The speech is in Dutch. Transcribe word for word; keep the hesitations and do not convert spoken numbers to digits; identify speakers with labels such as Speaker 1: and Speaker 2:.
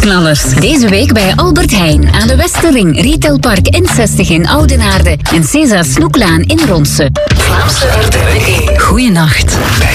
Speaker 1: Weekknallers. Deze week bij Albert Heijn aan de Westerring, Retailpark N zestig in Oudenaarde en César Snoeklaan in Ronse. Vlaamse R T L. Goeienacht.